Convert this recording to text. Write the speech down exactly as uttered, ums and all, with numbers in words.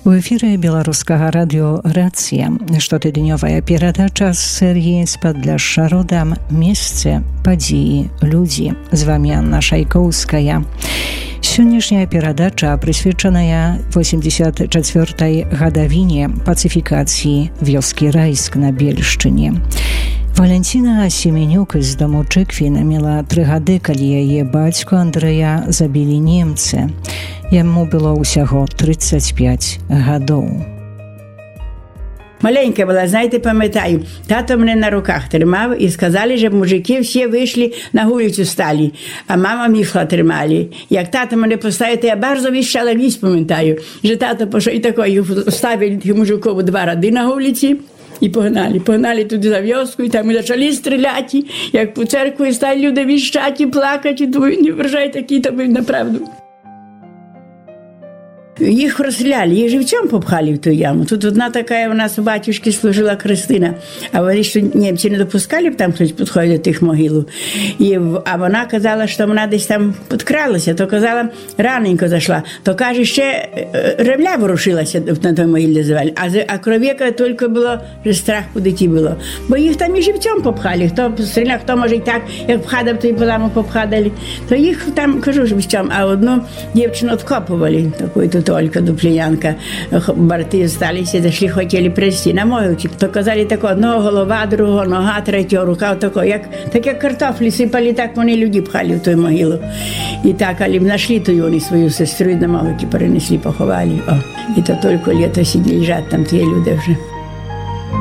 У эфіры беларускага радыё «Рацыя» штотыднёвая перадача з серыі «Спадляшша родам. Месцы, падзеі, людзі». З вами Анна Шайкоўская. Сённяшняя перадача прысвечаная восемьдесят чацвёртай гадавіне пацыфікацыі вёскі Райск на Бельшчыне. Валентина Семенюк з дому Чыквін мела тры гады, калі яе бацьку Андрэя забілі немцы. Яму было ўсяго тридцать пять гадоў. Маленька була, знаєте, пам'ятаю, тато мене на руках тримав і сказали, щоб мужики всі вийшли на вулицю стали, а мама міхла тримали. Як тато мене поставив, я bardzo віщала вісь, пам'ятаю, що тато пішов і такою, ставили тих мужиків два ради на вулиці, і погнали. Погнали туди за вёску, і там і почали стріляти, як по церкві стали люди віщати, плакати, думаю, не вважай, такий то був направду. Їх розстріляли, їх живцем попхали в ту яму. Тут одна така у нас у батюшки служила Христина, а вони що німці не допускали б там хтось підходить до тих могил. І, а вона казала, що вона десь там підкралася, то казала, раненько зайшла. То каже, ще ревля ворушилася на той могилі звали, а, а кров'яка тільки було, що страх по диті було. Бо їх там і живцем попхали, хто стріляв, хто може і так, як вхадав, то і поламу попхадали. То їх там, кажу, живцем, а одну дівчину откопували, таку только дуплянка, борти сталися, зайшли, хотіли прийти на могилки. То казали тако, одного голова, другого нога, третього рука, тако, як, так як картофлі сипали, так вони люди пхали в ту могилу. І так, але знайшли ту вони свою сестру і на могилки перенесли, поховали. О. І то тільки літо сиділи, лежать там ті люди вже.